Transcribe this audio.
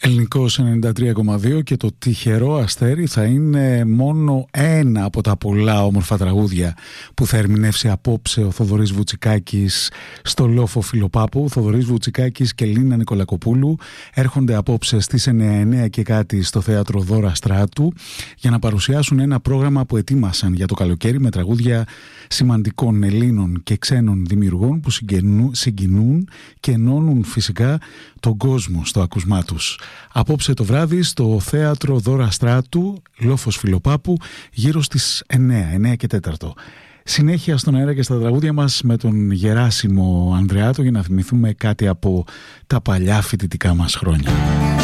Ελληνικός 93,2 και το τυχερό αστέρι θα είναι μόνο ένα από τα πολλά όμορφα τραγούδια που θα ερμηνεύσει απόψε ο Θοδωρής Βουτσικάκης στο Λόφο Φιλοπάπου. Ο Θοδωρής Βουτσικάκης και Λίνα Νικολακοπούλου έρχονται απόψε στις 9 και κάτι στο Θέατρο Δώρα Στράτου για να παρουσιάσουν ένα πρόγραμμα που ετοίμασαν για το καλοκαίρι με τραγούδια σημαντικών Ελλήνων και ξένων δημιουργών που συγκινούν και ενώνουν φυσικά τον κόσμο στο ακούσμά τους. Απόψε το βράδυ στο Θέατρο Δώρα Στράτου, Λόφος Φιλοπάπου, γύρω στις 9 και 4. Συνέχεια στον αέρα και στα τραγούδια μας με τον Γεράσιμο Ανδρεάτο για να θυμηθούμε κάτι από τα παλιά φοιτητικά μας χρόνια.